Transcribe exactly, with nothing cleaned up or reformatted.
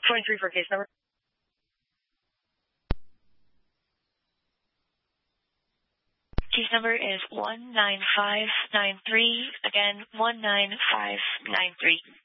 twenty-three for case number. Case number is one nine five nine three. Again, one nine five nine three.